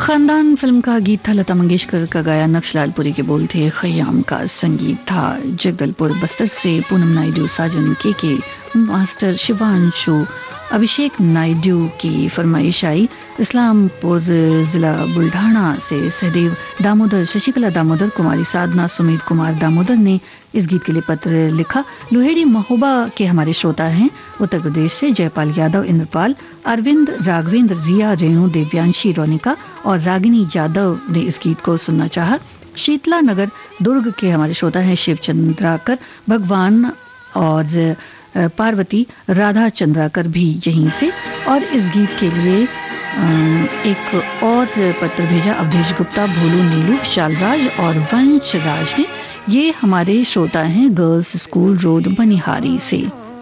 खानदान फिल्म का गीत था, लता मंगेशकर का गाया, नक्शलालपुरी के बोल थे, खयाम का संगीत था। जगदलपुर बस्तर से पूनम नायडू, साजन के मास्टर शिवांशु, अभिषेक नायडू की फरमाइश आई। इस्लामपुर जिला बुल्ढाना से सहदेव दामोदर, शशिकला दामोदर, कुमारी साधना, सुमित कुमार दामोदर ने इस गीत के लिए पत्र लिखा। लोहेड़ी महोबा के हमारे श्रोता हैं उत्तर प्रदेश से जयपाल यादव, इंद्रपाल, अरविंद, राघवेंद्र, रिया, रेणु, देव्यांशी, रोनिका और रागिनी यादव ने इस गीत को सुनना चाहा। शीतला नगर दुर्ग के हमारे श्रोता हैं शिव चंद्राकर, भगवान और पार्वती, राधा चंद्राकर भी यहीं से। और इस गीत के लिए एक और पत्र भेजा अवधेश गुप्ता, भोलू, नीलू, शालराज और वंश राज ने। ये हमारे श्रोता हैं गर्ल्स स्कूल रोड मनिहारी से।